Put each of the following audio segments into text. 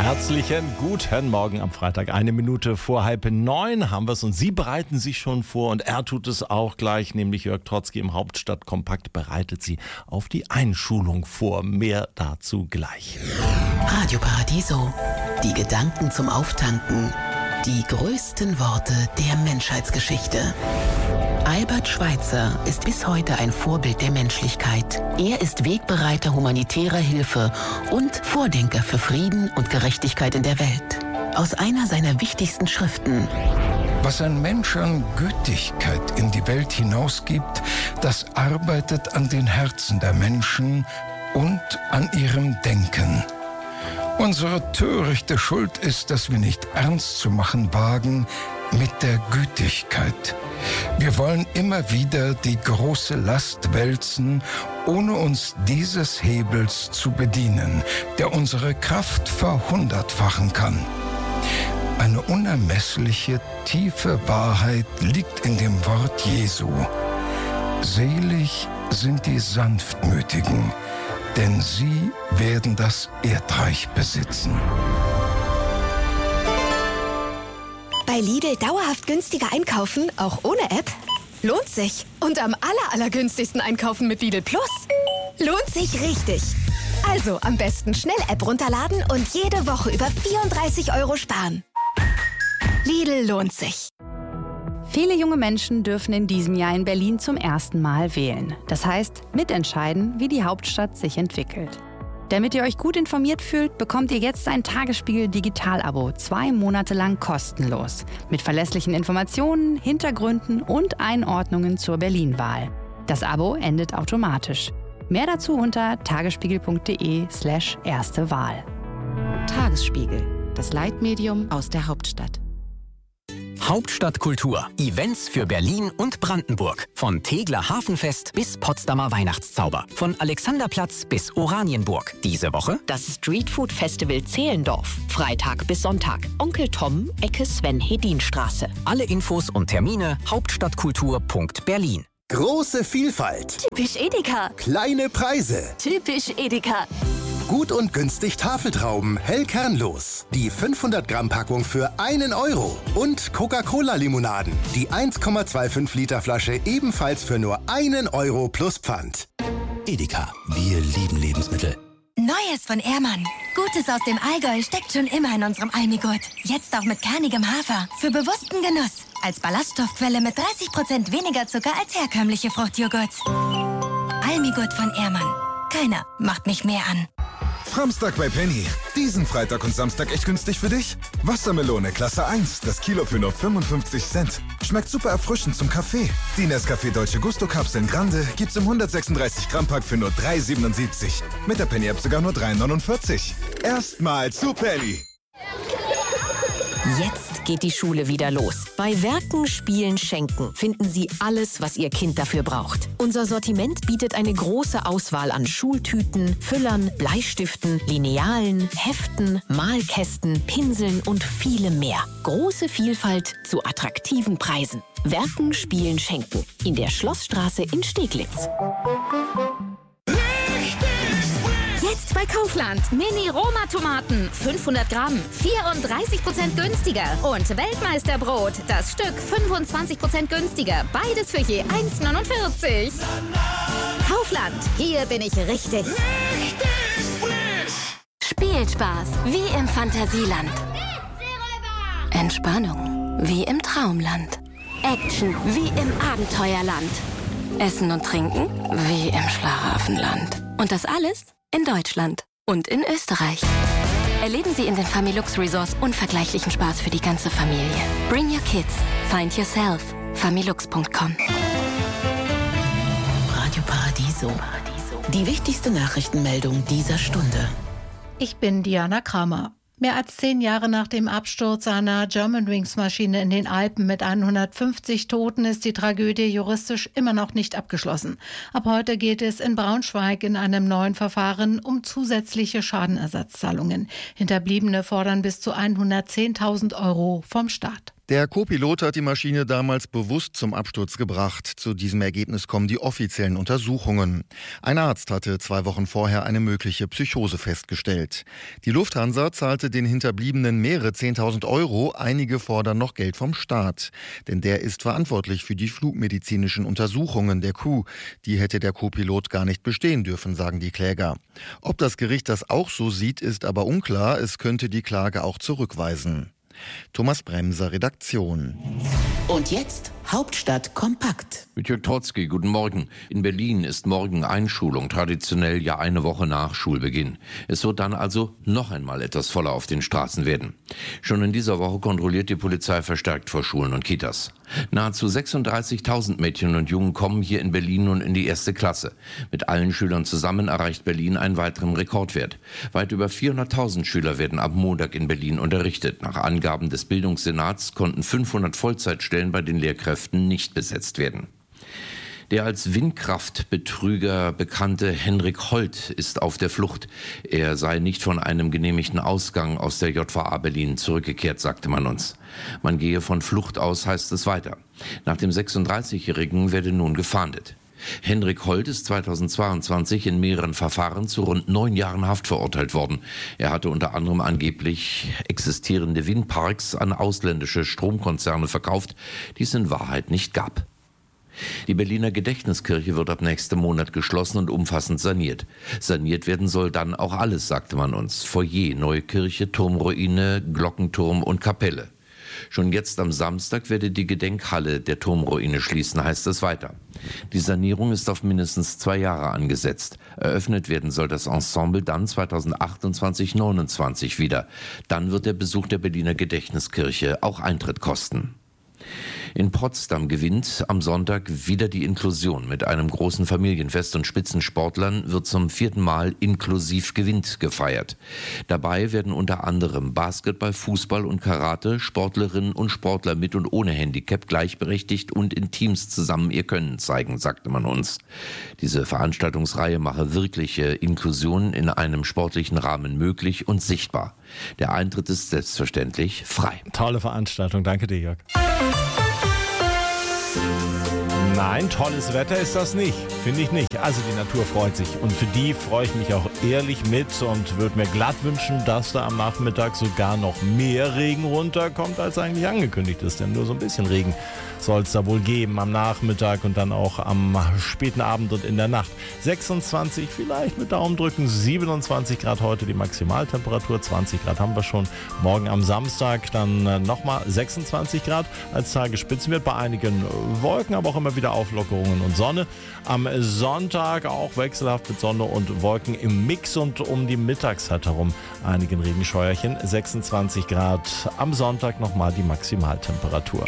Herzlichen guten Morgen am Freitag. 1 Minute vor 8:30 haben wir es und Sie bereiten sich schon vor und er tut es auch gleich, nämlich Jörg Trotzki im Hauptstadtkompakt bereitet Sie auf die Einschulung vor. Mehr dazu gleich. Radio Paradiso, die Gedanken zum Auftanken, die größten Worte der Menschheitsgeschichte. Albert Schweitzer ist bis heute ein Vorbild der Menschlichkeit. Er ist Wegbereiter humanitärer Hilfe und Vordenker für Frieden und Gerechtigkeit in der Welt. Aus einer seiner wichtigsten Schriften: Was ein Mensch an Gütigkeit in die Welt hinausgibt, das arbeitet an den Herzen der Menschen und an ihrem Denken. Unsere törichte Schuld ist, dass wir nicht ernst zu machen wagen mit der Gütigkeit. Wir wollen immer wieder die große Last wälzen, ohne uns dieses Hebels zu bedienen, der unsere Kraft verhundertfachen kann. Eine unermessliche, tiefe Wahrheit liegt in dem Wort Jesu. Selig sind die Sanftmütigen, denn sie werden das Erdreich besitzen. Bei Lidl dauerhaft günstiger einkaufen, auch ohne App? Lohnt sich. Und am allergünstigsten einkaufen mit Lidl Plus? Lohnt sich richtig. Also am besten schnell App runterladen und jede Woche über 34 € sparen. Lidl lohnt sich. Viele junge Menschen dürfen in diesem Jahr in Berlin zum ersten Mal wählen. Das heißt, mitentscheiden, wie die Hauptstadt sich entwickelt. Damit ihr euch gut informiert fühlt, bekommt ihr jetzt ein Tagesspiegel-Digital-Abo 2 Monate lang kostenlos. Mit verlässlichen Informationen, Hintergründen und Einordnungen zur Berlin-Wahl. Das Abo endet automatisch. Mehr dazu unter tagesspiegel.de/erste Wahl. Tagesspiegel, das Leitmedium aus der Hauptstadt. Hauptstadtkultur. Events für Berlin und Brandenburg. Von Tegeler Hafenfest bis Potsdamer Weihnachtszauber. Von Alexanderplatz bis Oranienburg. Diese Woche das Streetfood Festival Zehlendorf. Freitag bis Sonntag. Onkel Tom, Ecke Sven-Hedin-Straße. alle Infos und Termine hauptstadtkultur.berlin. Große Vielfalt. Typisch Edeka. Kleine Preise. Typisch Edeka. Gut und günstig Tafeltrauben, hell kernlos. Die 500-Gramm-Packung für 1 €. Und Coca-Cola-Limonaden. Die 1,25 Liter Flasche ebenfalls für nur 1 € plus Pfand. Edeka, wir lieben Lebensmittel. Neues von Ehrmann. Gutes aus dem Allgäu steckt schon immer in unserem Almigurt. Jetzt auch mit kernigem Hafer. Für bewussten Genuss. Als Ballaststoffquelle mit 30% weniger Zucker als herkömmliche Fruchtjoghurts. Almigurt von Ehrmann. Keiner macht mich mehr an. Samstag bei Penny. Diesen Freitag und Samstag echt günstig für dich? Wassermelone Klasse 1, das Kilo für nur 55 Cent. Schmeckt super erfrischend zum Kaffee. Die Nescafé Dolce Gusto Kapseln Grande gibt's im 136 Gramm Pack für nur 3,77. Mit der Penny App sogar nur 3,49. Erstmal zu Penny. Jetzt geht die Schule wieder los. Bei Werken, Spielen, Schenken finden Sie alles, was Ihr Kind dafür braucht. Unser Sortiment bietet eine große Auswahl an Schultüten, Füllern, Bleistiften, Linealen, Heften, Malkästen, Pinseln und vielem mehr. Große Vielfalt zu attraktiven Preisen. Werken, Spielen, Schenken. In der Schlossstraße in Steglitz. Jetzt bei Kaufland. Mini-Roma-Tomaten. 500 Gramm. 34% günstiger. Und Weltmeisterbrot. Das Stück 25% günstiger. Beides für je 1,49. Kaufland. Hier bin ich richtig. Spielspaß wie im Fantasieland. Entspannung wie im Traumland. Action wie im Abenteuerland. Essen und Trinken wie im Schlaraffenland. Und das alles in Deutschland und in Österreich. Erleben Sie in den Familux Resorts unvergleichlichen Spaß für die ganze Familie. Bring your kids. Find yourself. Familux.com. Radio Paradiso. Die wichtigste Nachrichtenmeldung dieser Stunde. Ich bin Diana Kramer. Mehr als 10 Jahre nach dem Absturz einer Germanwings-Maschine in den Alpen mit 150 Toten ist die Tragödie juristisch immer noch nicht abgeschlossen. Ab heute geht es in Braunschweig in einem neuen Verfahren um zusätzliche Schadenersatzzahlungen. Hinterbliebene fordern bis zu 110.000 € vom Staat. Der Co-Pilot hat die Maschine damals bewusst zum Absturz gebracht. Zu diesem Ergebnis kommen die offiziellen Untersuchungen. Ein Arzt hatte 2 Wochen vorher eine mögliche Psychose festgestellt. Die Lufthansa zahlte den Hinterbliebenen mehrere 10.000 €. Einige fordern noch Geld vom Staat. Denn der ist verantwortlich für die flugmedizinischen Untersuchungen der Crew. Die hätte der Co-Pilot gar nicht bestehen dürfen, sagen die Kläger. Ob das Gericht das auch so sieht, ist aber unklar. Es könnte die Klage auch zurückweisen. Thomas Bremser, Redaktion. Und jetzt Hauptstadt kompakt. Mit Jörg Trotzki, guten Morgen. In Berlin ist morgen Einschulung, traditionell ja eine Woche nach Schulbeginn. Es wird dann also noch einmal etwas voller auf den Straßen werden. Schon in dieser Woche kontrolliert die Polizei verstärkt vor Schulen und Kitas. Nahezu 36.000 Mädchen und Jungen kommen hier in Berlin nun in die 1. Klasse. Mit allen Schülern zusammen erreicht Berlin einen weiteren Rekordwert. Weit über 400.000 Schüler werden ab Montag in Berlin unterrichtet. Nach Angaben des Bildungssenats konnten 500 Vollzeitstellen bei den Lehrkräften nicht besetzt werden. Der als Windkraftbetrüger bekannte Henrik Holt ist auf der Flucht. Er sei nicht von einem genehmigten Ausgang aus der JVA Berlin zurückgekehrt, sagte man uns. Man gehe von Flucht aus, heißt es weiter. Nach dem 36-Jährigen werde nun gefahndet. Henrik Holt ist 2022 in mehreren Verfahren zu rund 9 Jahren Haft verurteilt worden. Er hatte unter anderem angeblich existierende Windparks an ausländische Stromkonzerne verkauft, die es in Wahrheit nicht gab. Die Berliner Gedächtniskirche wird ab nächstem Monat geschlossen und umfassend saniert. Saniert werden soll dann auch alles, sagte man uns. Foyer, neue Kirche, Turmruine, Glockenturm und Kapelle. Schon jetzt am Samstag werde die Gedenkhalle der Turmruine schließen, heißt es weiter. Die Sanierung ist auf mindestens 2 Jahre angesetzt. Eröffnet werden soll das Ensemble dann 2028/29 wieder. Dann wird der Besuch der Berliner Gedächtniskirche auch Eintritt kosten. In Potsdam gewinnt am Sonntag wieder die Inklusion. Mit einem großen Familienfest und Spitzensportlern wird zum 4. Mal inklusiv gewinnt gefeiert. Dabei werden unter anderem Basketball, Fußball und Karate Sportlerinnen und Sportler mit und ohne Handicap gleichberechtigt und in Teams zusammen ihr Können zeigen, sagte man uns. Diese Veranstaltungsreihe mache wirkliche Inklusion in einem sportlichen Rahmen möglich und sichtbar. Der Eintritt ist selbstverständlich frei. Tolle Veranstaltung, danke dir, Jörg. Nein, tolles Wetter ist das nicht, finde ich nicht. Also die Natur freut sich und für die freue ich mich auch ehrlich mit und würde mir glatt wünschen, dass da am Nachmittag sogar noch mehr Regen runterkommt, als eigentlich angekündigt ist. Denn nur so ein bisschen Regen soll es da wohl geben am Nachmittag und dann auch am späten Abend und in der Nacht. 26, vielleicht mit Daumendrücken, 27 Grad heute die Maximaltemperatur, 20 Grad haben wir schon. Morgen am Samstag dann nochmal 26 Grad als Tagesspitze wird bei einigen Wolken, aber auch immer wieder Auflockerungen und Sonne. Am Sonntag auch wechselhaft mit Sonne und Wolken im Mix und um die Mittagszeit herum einigen Regenscheuerchen. 26 Grad am Sonntag nochmal die Maximaltemperatur.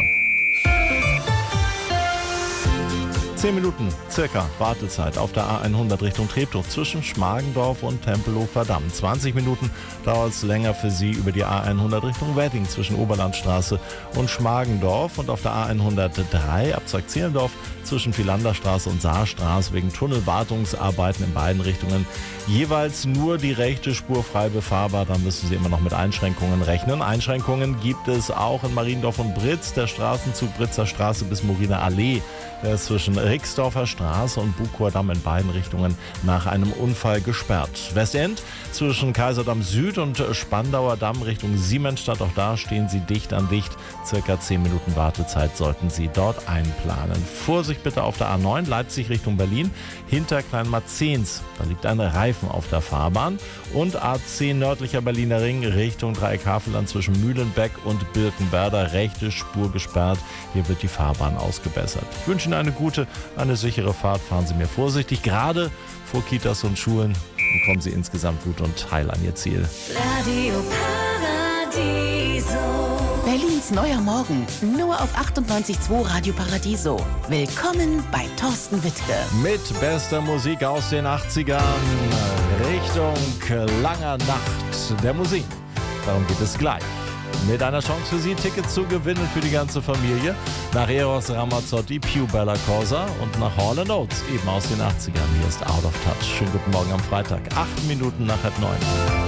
10 Minuten circa Wartezeit auf der A100 Richtung Treptow zwischen Schmargendorf und Tempelhofer-Damm. 20 Minuten dauert es länger für Sie über die A100 Richtung Wedding zwischen Oberlandstraße und Schmargendorf und auf der A103 Abzweig Zehlendorf zwischen Philanderstraße und Saarstraße wegen Tunnelwartungsarbeiten in beiden Richtungen jeweils nur die rechte Spur frei befahrbar. Da müssen Sie immer noch mit Einschränkungen rechnen. Einschränkungen gibt es auch in Mariendorf und Britz. Der Straßenzug Britzer Straße bis Moriner Allee. Der ist zwischen Rixdorfer Straße und Buchhoher Damm in beiden Richtungen nach einem Unfall gesperrt. Westend zwischen Kaiserdamm Süd und Spandauer Damm Richtung Siemensstadt. Auch da stehen Sie dicht an dicht. Circa 10 Minuten Wartezeit sollten Sie dort einplanen. Vorsicht bitte auf der A9 Leipzig Richtung Berlin. Hinter Kleinmarzens. Da liegt ein Reifen auf der Fahrbahn. Und A10 nördlicher Berliner Ring Richtung Dreieck Havelland zwischen Mühlenbeck und Birkenwerder. Rechte Spur gesperrt. Hier wird die Fahrbahn ausgebessert. Ich wünsche Ihnen eine gute, eine sichere Fahrt. Fahren Sie mir vorsichtig, gerade vor Kitas und Schulen. Dann kommen Sie insgesamt gut und heil an Ihr Ziel. Radio Paradiso. Berlins neuer Morgen, nur auf 98.2 Radio Paradiso. Willkommen bei Thorsten Wittke. Mit bester Musik aus den 80ern, Richtung langer Nacht der Musik. Darum geht es gleich. Mit einer Chance für Sie, Tickets zu gewinnen für die ganze Familie. Nach Eros Ramazzotti, Più Bella Cosa und nach Hall & Oates, eben aus den 80ern. Hier ist Out of Touch. Schönen guten Morgen am Freitag, 8 Minuten nach 9.